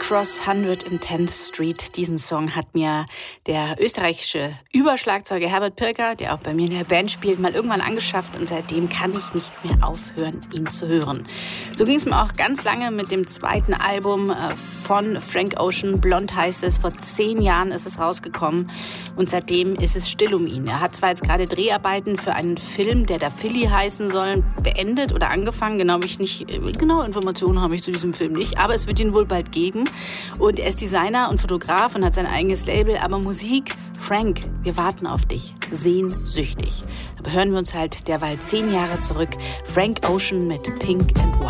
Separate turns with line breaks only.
Across 110th Street. Diesen Song hat mir der österreichische Überschlagzeuger Herbert Pirker, der auch bei mir in der Band spielt, mal irgendwann angeschafft und seitdem kann ich nicht mehr aufhören, ihn zu hören. So ging es mir auch ganz lange mit dem zweiten Album von Frank Ocean. Blond heißt es. Vor 10 Jahren ist es rausgekommen und seitdem ist es still um ihn. Er hat zwar jetzt gerade Dreharbeiten für einen Film, der da Philly heißen soll, beendet oder angefangen. Genaue Informationen habe ich zu diesem Film nicht, aber es wird ihn wohl bald geben. Und er ist Designer und Fotograf und hat sein eigenes Label. Aber Musik, Frank, wir warten auf dich. Sehnsüchtig. Aber hören wir uns halt derweil 10 Jahre zurück. Frank Ocean mit Pink and White.